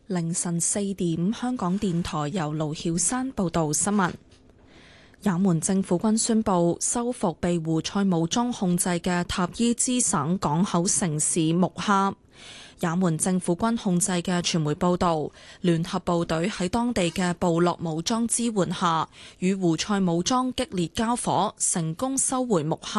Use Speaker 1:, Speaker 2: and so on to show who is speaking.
Speaker 1: 凌晨4點，香港電台由盧曉山報道新聞。也門政府軍宣布收復被胡塞武裝控制嘅塔伊茲省港口城市木哈。也門政府軍控制嘅傳媒報道，聯合部隊喺當地嘅部落武裝支援下，與胡塞武裝激烈交火，成功收回木哈。